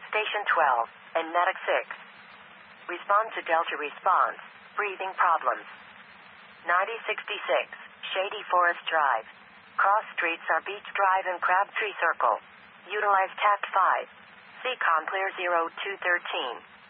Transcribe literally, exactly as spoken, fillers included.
Station twelve, and Medic six. Respond to Delta response, breathing problems. ninety sixty-six, Shady Forest Drive. Cross streets are Beach Drive and Crabtree Circle. Utilize Tact five. C COM clear zero two thirteen.